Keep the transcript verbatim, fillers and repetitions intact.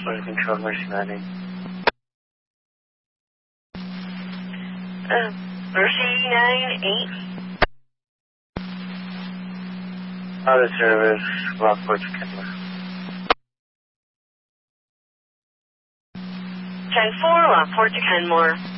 Flight control, Mercy landing. Uh, Mercy nine eight. Out of service, Lockport to Kenmore. ten four, Lockport to Kenmore.